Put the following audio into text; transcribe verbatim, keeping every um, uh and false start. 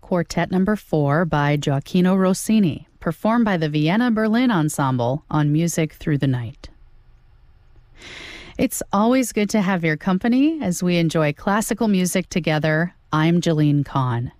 Quartet Number four by Gioacchino Rossini, performed by the Vienna Berlin Ensemble on Music Through the Night. It's always good to have your company as we enjoy classical music together. I'm Jeline Kahn.